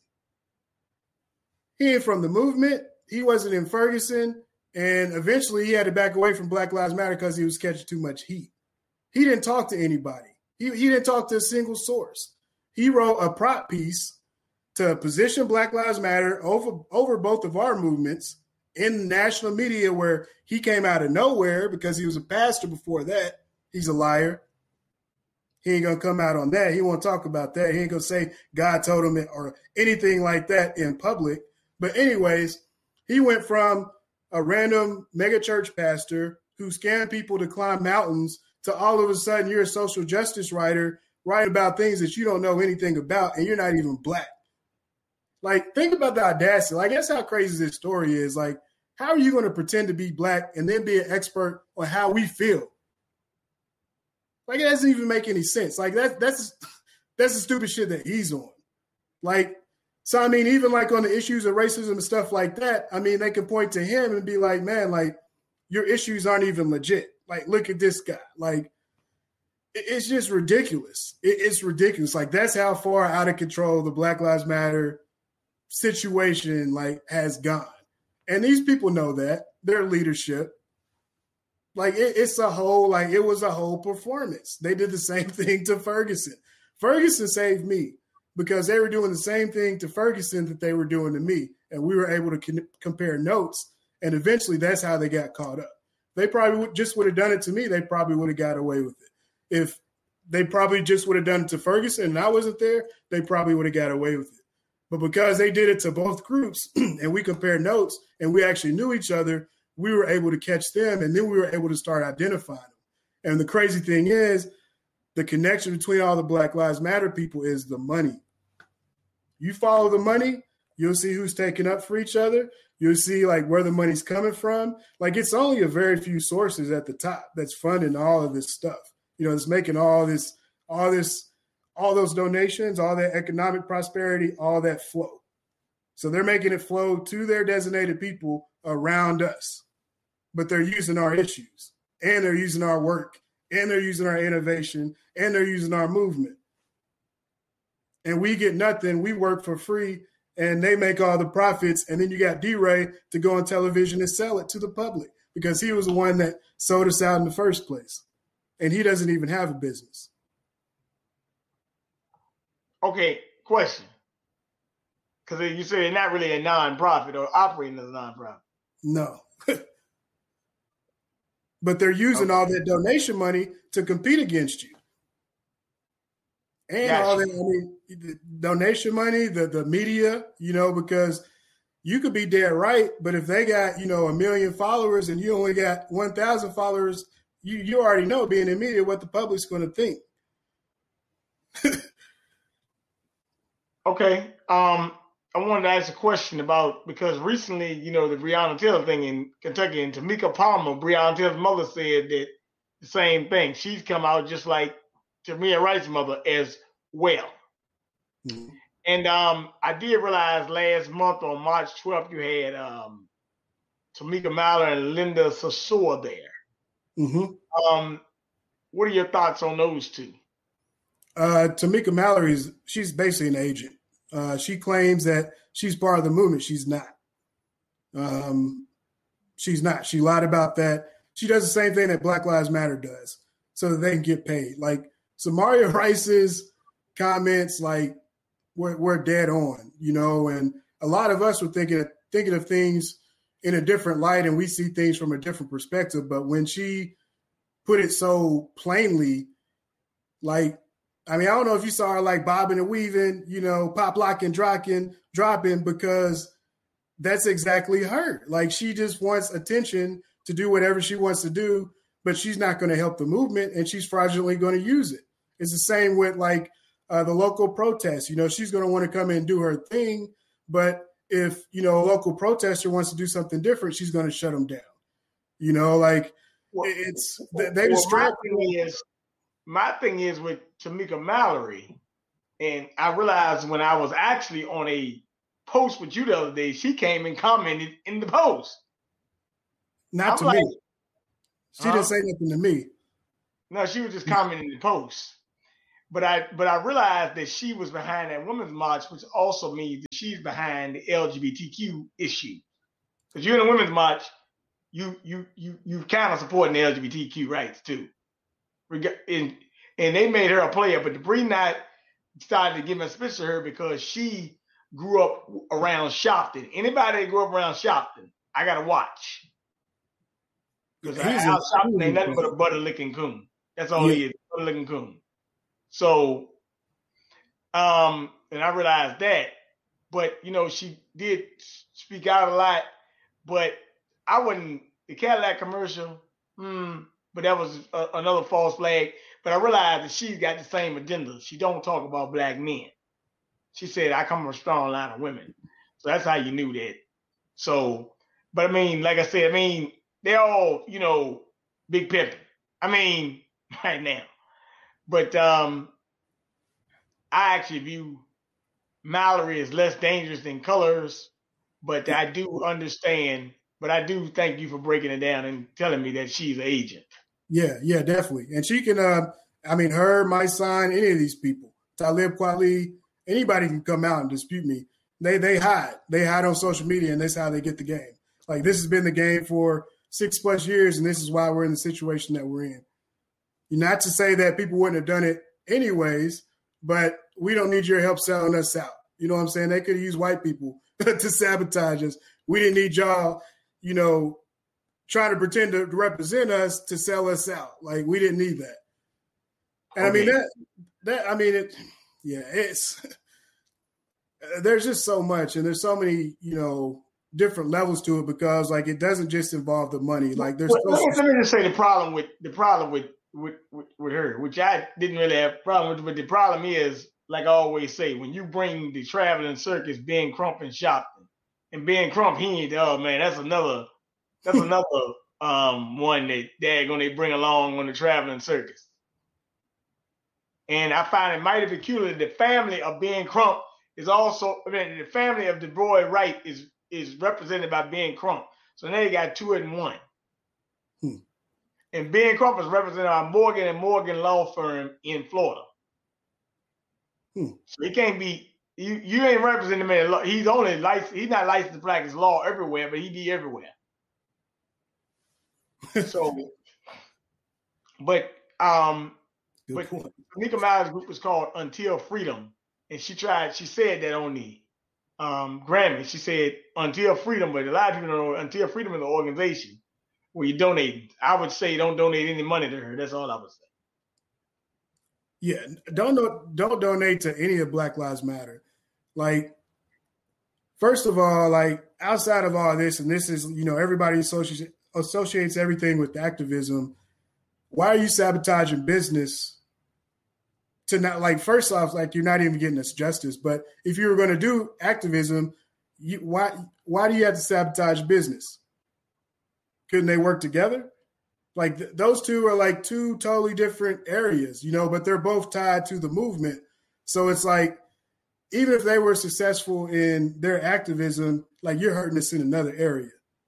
He ain't from the movement. He wasn't in Ferguson, and eventually he had to back away from Black Lives Matter because he was catching too much heat. He didn't talk to anybody. He, he didn't talk to a single source. He wrote a prop piece to position Black Lives Matter over, over both of our movements in the national media, where he came out of nowhere because he was a pastor before that. He's a liar. He ain't going to come out on that. He won't talk about that. He ain't going to say God told him it or anything like that in public. But anyways, he went from a random mega church pastor who scammed people to climb mountains to all of a sudden you're a social justice writer writing about things that you don't know anything about, and you're not even black. Like, think about the audacity. Like, that's how crazy this story is. Like, how are you going to pretend to be black and then be an expert on how we feel? Like, it doesn't even make any sense. Like, that, that's that's the stupid shit that he's on. Like, so, I mean, even like on the issues of racism and stuff like that, I mean, they can point to him and be like, man, like, your issues aren't even legit. Like, look at this guy. Like, it, it's just ridiculous. It, it's ridiculous. Like, that's how far out of control the Black Lives Matter situation, like, has gone. And these people know that. Their leadership. Like, it, it's a whole, like, it was a whole performance. They did the same thing to Ferguson. Ferguson saved me because they were doing the same thing to Ferguson that they were doing to me. And we were able to con- compare notes. And eventually that's how they got caught up. They probably would, just would have done it to me. They probably would have got away with it. If they probably just would have done it to Ferguson and I wasn't there, they probably would have got away with it. But because they did it to both groups and we compared notes and we actually knew each other, we were able to catch them, and then we were able to start identifying them. And the crazy thing is, the connection between all the Black Lives Matter people is the money. You follow the money, you'll see who's taking up for each other. You'll see, like, where the money's coming from. Like, it's only a very few sources at the top that's funding all of this stuff. You know, it's making all this, all this, all those donations, all that economic prosperity, all that flow. So they're making it flow to their designated people around us. But they're using our issues, and they're using our work, and they're using our innovation, and they're using our movement. And we get nothing. We work for free, and they make all the profits. And then you got D-Ray to go on television and sell it to the public because he was the one that sold us out in the first place. And he doesn't even have a business. Okay, question. Because you said they're not really a nonprofit or operating as a nonprofit. No. But they're using okay. all that donation money to compete against you. And gotcha. all that, I mean, the donation money, the, the media, you know, because you could be dead right, but if they got, you know, a million followers and you only got one thousand followers, you, you already know, being in media, what the public's going to think. Okay. Um, I wanted to ask a question about, because recently, you know, the Breonna Taylor thing in Kentucky, and Tamika Palmer, Breonna Taylor's mother, said that the same thing. She's come out just like Tamir Rice's mother as well. Mm-hmm. And um, I did realize last month on March twelfth, you had um, Tamika Mallory and Linda Sarsour there. Mm-hmm. Um, what are your thoughts on those two? Uh, Tamika Mallory's, she's basically an agent. Uh, she claims that she's part of the movement. She's not. Um, she's not. She lied about that. She does the same thing that Black Lives Matter does so that they can get paid. Like, Samaria Rice's comments, like, we're, we're dead on, you know, and a lot of us were thinking of, thinking of things in a different light, and we see things from a different perspective. But when she put it so plainly, like, I mean, I don't know if you saw her like bobbing and weaving, you know, pop locking, dropping, dropping, because that's exactly her. Like, she just wants attention to do whatever she wants to do, but she's not going to help the movement, and she's fraudulently going to use it. It's the same with like uh, the local protests. You know, she's going to want to come in and do her thing, but if, you know, a local protester wants to do something different, she's going to shut them down. You know, like well, it's they, they well, distract. My thing is, my thing is with Tamika Mallory, and I realized when I was actually on a post with you the other day, she came and commented in the post. Not I'm to like, me. She huh? didn't say nothing to me. No, she was just commenting in the post. But I but I realized that she was behind that women's march, which also means that she's behind the L G B T Q issue. Because you're in a women's march, you you you you kind of supporting the L G B T Q rights too. And, and they made her a player, but the Bree Knight started to give a speech to her because she grew up around Shopton. Anybody that grew up around Shopton, I gotta watch. Because Al Shopton ain't nothing but a butter licking coon. That's all yeah. he is, butter licking coon. So, um, and I realized that, but you know, she did speak out a lot, but I wouldn't, the Cadillac commercial, hmm, but that was a, another false flag. But I realized that she's got the same agenda. She don't talk about black men. She said, I come from a strong line of women. So that's how you knew that. So, but I mean, like I said, I mean, they're all, you know, big pimping. I mean, right now. But um, I actually view Mallory as less dangerous than Colors, but I do understand, but I do thank you for breaking it down and telling me that she's an agent. Yeah, yeah, definitely. And she can, uh, I mean, her, my son, any of these people, Talib Kweli, anybody can come out and dispute me. They they hide. They hide on social media, and that's how they get the game. Like, this has been the game for six plus years, and this is why we're in the situation that we're in. Not to say that people wouldn't have done it anyways, but we don't need your help selling us out. You know what I'm saying? They could have used white people to sabotage us. We didn't need y'all, you know, trying to pretend to represent us to sell us out. Like, we didn't need that. And okay. I mean, that, that, I mean, it, yeah, it's, there's just so much, and there's so many, you know, different levels to it because, like, it doesn't just involve the money. Like, there's well, so let me just say the problem with, the problem with, With, with with her, which I didn't really have a problem with, but the problem is, like I always say, when you bring the traveling circus, Ben Crump and Shopton, and Ben Crump, he ain't, oh man, that's another, that's another um one that they're gonna bring along on the traveling circus. And I find it mighty peculiar. The family of Ben Crump is also, I mean, the family of DeBroy Wright is is represented by Ben Crump. So now you got two and one. Hmm. And Ben Crump is represented by Morgan and Morgan law firm in Florida. Hmm. So he can't be, you, you ain't representing him in law. He's only licensed, he's not licensed to practice law everywhere, but he be everywhere. So, but, um, Good but point. Nika Miles' group was called Until Freedom. And she tried, she said that on the um, Grammy. She said Until Freedom, but a lot of people don't know Until Freedom is an organization where you donate. I would say don't donate any money to her. That's all I would say. Yeah, don't don't donate to any of Black Lives Matter. Like, first of all, like outside of all this, and this is, you know, everybody associates associates everything with activism. Why are you sabotaging business? To not, like, first off, like, you're not even getting us justice. But if you were going to do activism, you, why why do you have to sabotage business? Couldn't they work together? Like, th- those two are like two totally different areas, you know, but they're both tied to the movement. So it's like, even if they were successful in their activism, like, you're hurting us in another area.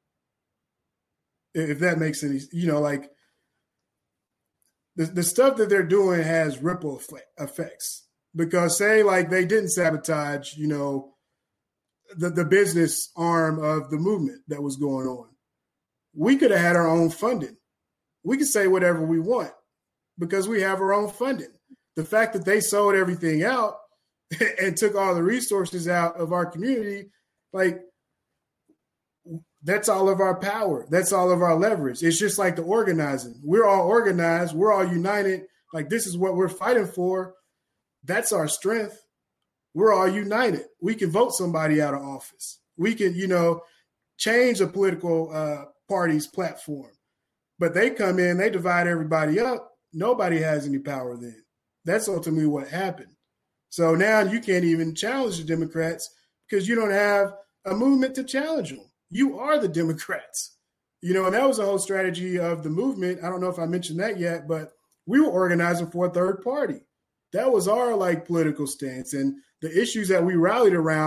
If that makes any, you know, like the, the stuff that they're doing has ripple effects, because say like they didn't sabotage, you know, the, the business arm of the movement that was going on. We could have had our own funding. We could say whatever we want because we have our own funding. The fact that they sold everything out and took all the resources out of our community, like, that's all of our power. That's all of our leverage. It's just like the organizing. We're all organized. We're all united. Like, this is what we're fighting for. That's our strength. We're all united. We can vote somebody out of office. We can, you know, change a political uh, party's platform. But they come in, they divide everybody up. Nobody has any power then. That's ultimately what happened. So now you can't even challenge the Democrats because you don't have a movement to challenge them. You are the Democrats. You know, and that was the whole strategy of the movement. I don't know if I mentioned that yet, but we were organizing for a third party. That was our, like, political stance. And the issues that we rallied around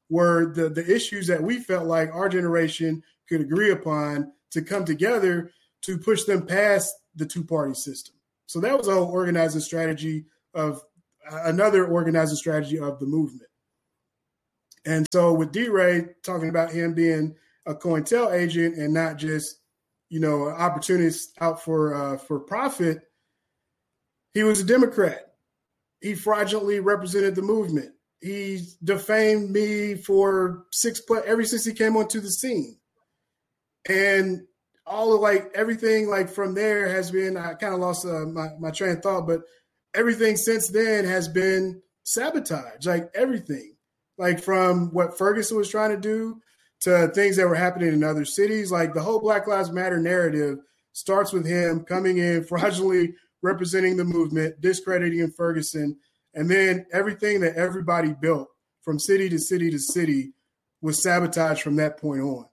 were the, the issues that we felt like our generation could agree upon to come together to push them past the two-party system. So that was a whole organizing strategy of uh, another organizing strategy of the movement. And so with D-Ray talking about him being a COINTEL agent and not just, you know, an opportunist out for uh, for profit, he was a Democrat. He fraudulently represented the movement. He defamed me for six plus ever since he came onto the scene. And all of like everything like from there has been, I kind of lost uh, my, my train of thought, but everything since then has been sabotage, like everything, like from what Ferguson was trying to do to things that were happening in other cities. Like the whole Black Lives Matter narrative starts with him coming in, fraudulently representing the movement, discrediting Ferguson, and then everything that everybody built from city to city to city was sabotaged from that point on.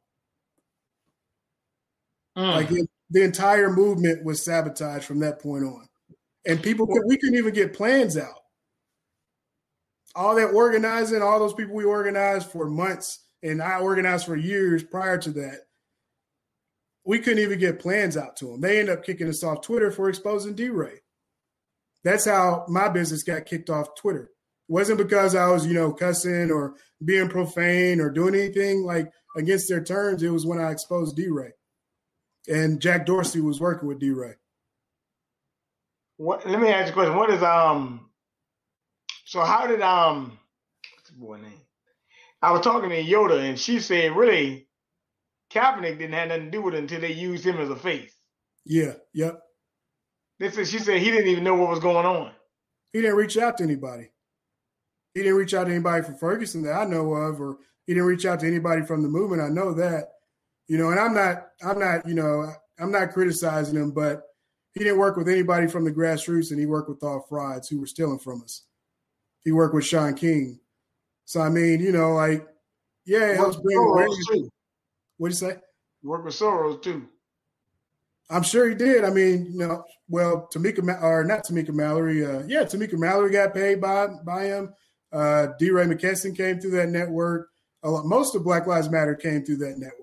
Mm. Like it, the entire movement was sabotaged from that point on. And people, could, we couldn't even get plans out. All that organizing, all those people we organized for months, and I organized for years prior to that, we couldn't even get plans out to them. They ended up kicking us off Twitter for exposing D-Ray. That's how my business got kicked off Twitter. It wasn't because I was, you know, cussing or being profane or doing anything like against their terms. It was when I exposed D-Ray. And Jack Dorsey was working with D-Ray. What, let me ask you a question. What is, um, so how did, um, what's the boy name? I was talking to Yoda, and she said, really, Kaepernick didn't have nothing to do with it until they used him as a face. Yeah, yep. This is, she said he didn't even know what was going on. He didn't reach out to anybody. He didn't reach out to anybody from Ferguson that I know of, or he didn't reach out to anybody from the movement. I know that. You know, and I'm not, I'm not, you know, I'm not criticizing him, but he didn't work with anybody from the grassroots, and he worked with all frauds who were stealing from us. He worked with Shaun King. So, I mean, you know, like, yeah, it helps bring awareness. What'd you say? Work with Soros, too. I'm sure he did. I mean, you know, well, Tamika, or not Tamika Mallory. Uh, yeah, Tamika Mallory got paid by by him. Uh, D-Ray McKesson came through that network. A lot, most of Black Lives Matter came through that network.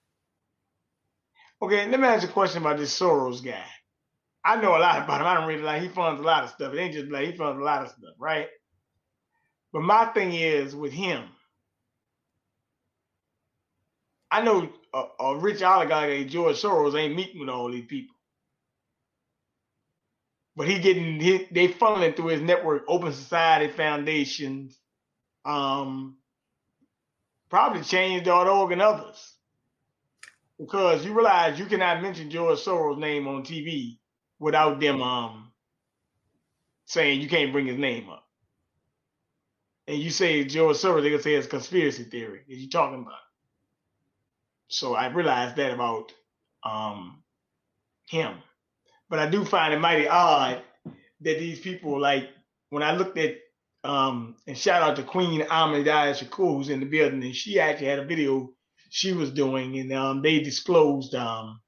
Okay, let me ask you a question about this Soros guy. I know a lot about him. I don't really like, he funds a lot of stuff. It ain't just like he funds a lot of stuff, right? But my thing is with him, I know a, a rich oligarch like George Soros ain't meeting with all these people. But he getting, he, they funneling through his network, Open Society Foundations, um, probably Change dot org and others. Because you realize you cannot mention George Soros' name on T V without them um, saying you can't bring his name up. And you say George Soros, they're going to say it's conspiracy theory that you're talking about. So I realized that about um, him. But I do find it mighty odd that these people, like, when I looked at, um, and shout out to Queen Ahmadiyya Shakur, who's in the building, and she actually had a video she was doing, and um, they disclosed um,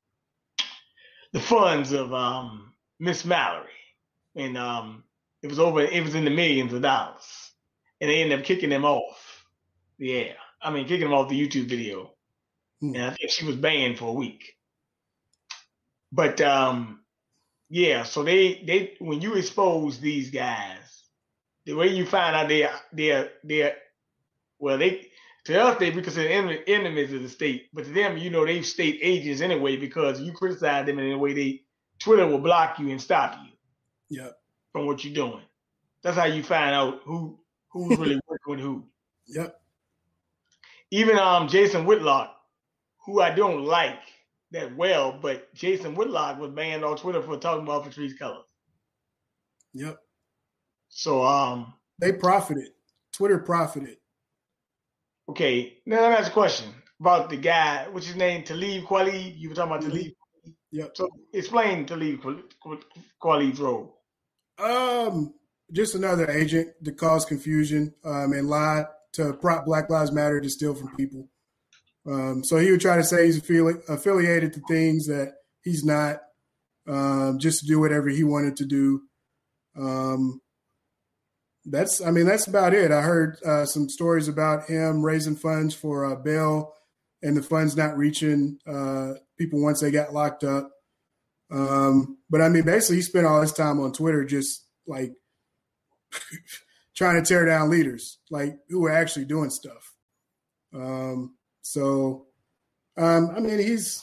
the funds of um, Miss Mallory. And um, it was over, it was in the millions of dollars. And they ended up kicking them off the air. I mean, kicking them off the YouTube video. Hmm. And I think she was banned for a week. But um, yeah, so they they when you expose these guys, the way you find out they they're they're well they to us they be considered enemies of the state, but to them you know they state agents anyway because you criticize them in a way they Twitter will block you and stop you. Yep. From what you're doing. That's how you find out who who's really working with who. Yep. Even um Jason Whitlock, who I don't like that well, but Jason Whitlock was banned on Twitter for talking about Patrisse Cullors. Yep. So um they profited. Twitter profited. Okay, now let me ask a question about the guy. What's his name? Talib Kweli. You were talking about Talib. Mm-hmm. Yep. So explain Talib Kweli's role. Um, just another agent to cause confusion um, and lie to prop Black Lives Matter to steal from people. Um, so he would try to say he's affili- affiliated to things that he's not, um, just to do whatever he wanted to do. Um, that's, I mean, that's about it. I heard uh, some stories about him raising funds for uh, bail and the funds not reaching uh, people once they got locked up. Um, but I mean, basically he spent all his time on Twitter just like trying to tear down leaders, like who were actually doing stuff. Um, so, um, I mean, he's,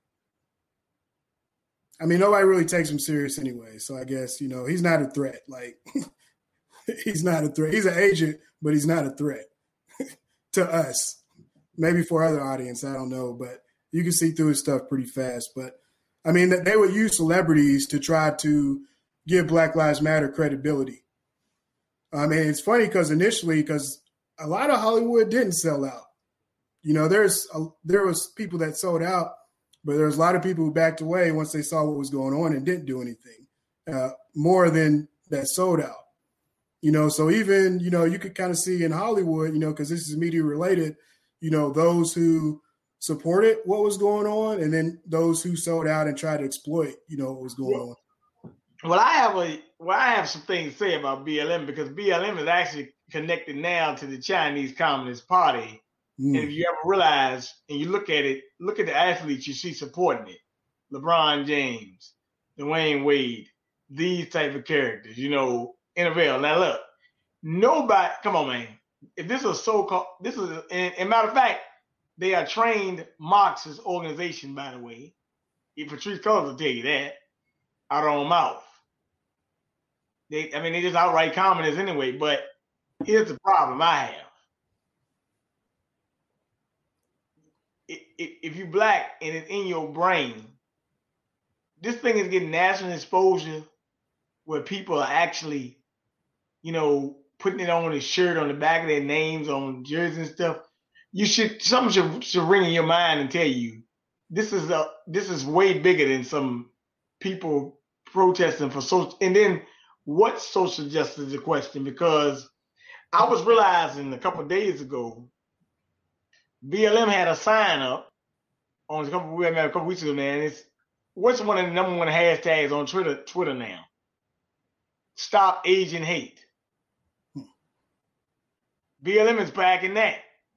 I mean, nobody really takes him serious anyway. So I guess, you know, he's not a threat. Like he's not a threat. He's an agent, but he's not a threat to us. Maybe for other audience, I don't know, but you can see through his stuff pretty fast. But I mean, they would use celebrities to try to give Black Lives Matter credibility. I mean, it's funny because initially, because a lot of Hollywood didn't sell out. You know, there's a, there was people that sold out, but there was a lot of people who backed away once they saw what was going on and didn't do anything, uh, more than that sold out. You know, so even, you know, you could kind of see in Hollywood, you know, because this is media related, you know, those who supported what was going on and then those who sold out and tried to exploit, you know, what was going on. Well, I have a well, I have some things to say about B L M because B L M is actually connected now to the Chinese Communist Party. Mm. And if you ever realize and you look at it, look at the athletes you see supporting it. LeBron James, Dwayne Wade, these type of characters, you know, N F L. Now look, nobody, come on, man. If this is a so-called, this is, a, and, and matter of fact, they are trained Marxist organization, by the way. If Patrice Cullors will tell you that, out of their own mouth. They, I mean, they just outright communists anyway, but here's the problem I have. If you're black and it's in your brain, this thing is getting national exposure where people are actually, you know, putting it on a shirt on the back of their names on jerseys and stuff. You should, something should, should ring in your mind and tell you this is a, this is way bigger than some people protesting for social. And then what social justice is a question, because I was realizing a couple of days ago, B L M had a sign up on a couple, a couple weeks ago, man. It's what's one of the number one hashtags on Twitter, Twitter now? Stop Asian hate. Hmm. B L M is backing that.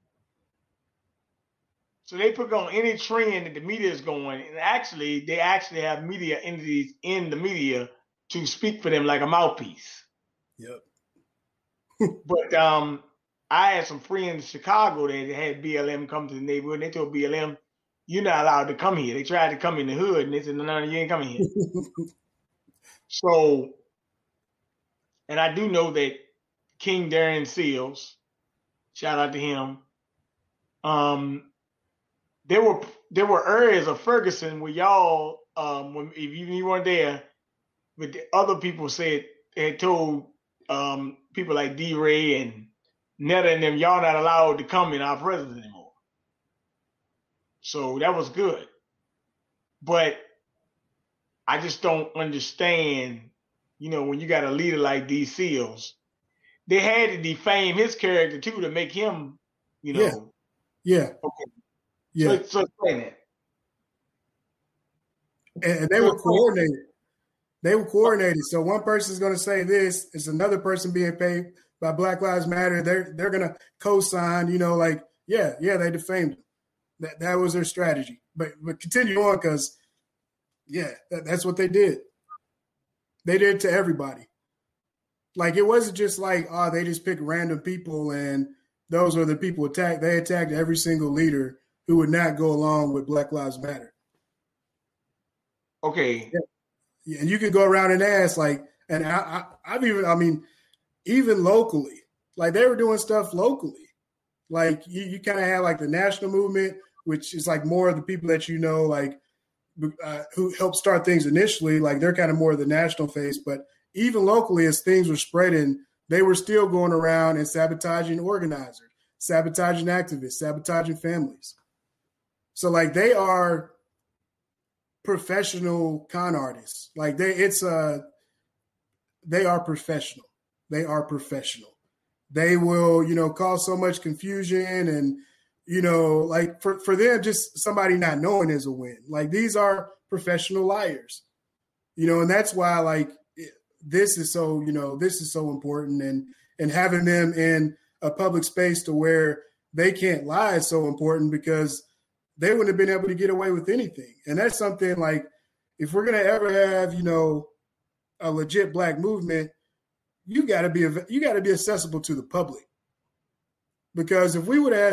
So they put on any trend that the media is going, and actually, they actually have media entities in the media to speak for them like a mouthpiece. Yep. But um, I had some friends in Chicago that had B L M come to the neighborhood, and they told B L M, "You're not allowed to come here." They tried to come in the hood, and they said, "No, no, you ain't coming here." So, and I do know that King Darren Seals, shout out to him. Um, there were there were areas of Ferguson where y'all, um, when if you, you weren't there, but the other people said they had told um, people like D. Ray and Netta and them, y'all not allowed to come in our presence anymore. So that was good, but I just don't understand. You know, when you got a leader like D. Seals, they had to defame his character too to make him, you know. Yeah. Yeah. Okay. Yeah. So, so explain that. And, and they were coordinated. They were coordinated. So one person's going to say this, it's another person being paid by Black Lives Matter. They're they're going to co-sign. You know, like yeah, yeah, they defamed him. That that was their strategy. But but continue on because yeah, that, that's what they did. They did it to everybody. Like it wasn't just like oh they just picked random people and those are the people attacked. They attacked every single leader who would not go along with Black Lives Matter. Okay. Yeah. Yeah, and you could go around and ask, like, and I, I, I've even, I mean, even locally, like they were doing stuff locally. Like you, you kind of had like the national movement, which is like more of the people that you know, like uh, who helped start things initially. Like they're kind of more of the national face, but even locally, as things were spreading, they were still going around and sabotaging organizers, sabotaging activists, sabotaging families. So like they are professional con artists. Like they, it's uh they are professional. They are professional. They will, you know, cause so much confusion and, you know, like for, for them, just somebody not knowing is a win. Like these are professional liars, you know, and that's why like this is so, you know, this is so important. And and having them in a public space to where they can't lie is so important because they wouldn't have been able to get away with anything. And that's something like, if we're going to ever have, you know, a legit black movement, you got to be, you got to be accessible to the public. Because if we would have